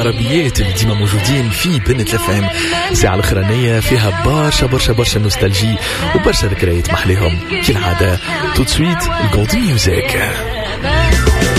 العربيات اللي ديما موجودين في بنت الفهم. الساعة الأخرانية فيها برشا نوستالجي وبرشا ذكريات محليهم كالعادة. تو تسويت الجولد ميوزك.